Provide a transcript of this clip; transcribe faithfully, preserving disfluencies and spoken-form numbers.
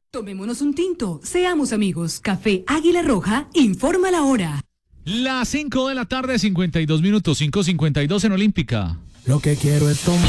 Tomémonos un tinto, seamos amigos. Café Águila Roja, informa la hora. Las cinco de la tarde, cincuenta y dos minutos, cinco cincuenta y dos en Olímpica. Lo que quiero es tomar.